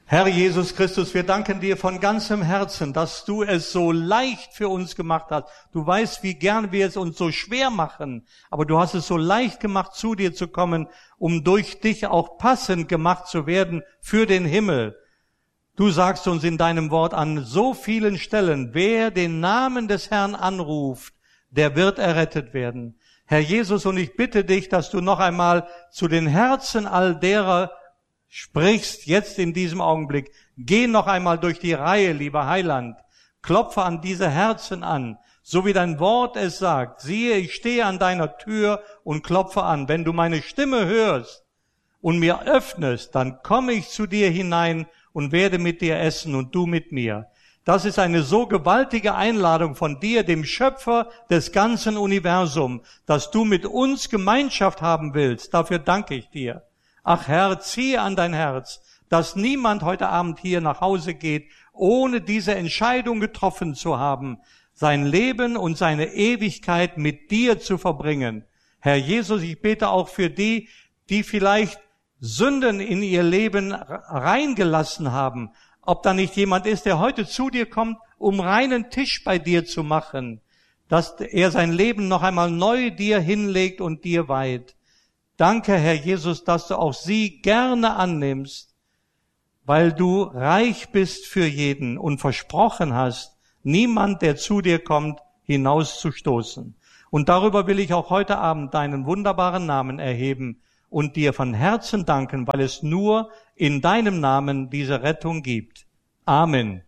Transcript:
Herr Jesus Christus, wir danken dir von ganzem Herzen, dass du es so leicht für uns gemacht hast. Du weißt, wie gern wir es uns so schwer machen, aber du hast es so leicht gemacht, zu dir zu kommen, um durch dich auch passend gemacht zu werden für den Himmel. Du sagst uns in deinem Wort an so vielen Stellen, wer den Namen des Herrn anruft, der wird errettet werden. Herr Jesus, und ich bitte dich, dass du noch einmal zu den Herzen all derer sprichst jetzt in diesem Augenblick. Geh noch einmal durch die Reihe, lieber Heiland. Klopfe an diese Herzen an, so wie dein Wort es sagt. Siehe, ich stehe an deiner Tür und klopfe an. Wenn du meine Stimme hörst und mir öffnest, dann komme ich zu dir hinein und werde mit dir essen und du mit mir. Das ist eine so gewaltige Einladung von dir, dem Schöpfer des ganzen Universums, dass du mit uns Gemeinschaft haben willst. Dafür danke ich dir. Ach Herr, ziehe an dein Herz, dass niemand heute Abend hier nach Hause geht, ohne diese Entscheidung getroffen zu haben, sein Leben und seine Ewigkeit mit dir zu verbringen. Herr Jesus, ich bete auch für die, die vielleicht Sünden in ihr Leben reingelassen haben. Ob da nicht jemand ist, der heute zu dir kommt, um reinen Tisch bei dir zu machen, dass er sein Leben noch einmal neu dir hinlegt und dir weiht. Danke, Herr Jesus, dass du auch sie gerne annimmst, weil du reich bist für jeden und versprochen hast, niemand, der zu dir kommt, hinauszustoßen. Und darüber will ich auch heute Abend deinen wunderbaren Namen erheben und dir von Herzen danken, weil es nur in deinem Namen diese Rettung gibt. Amen.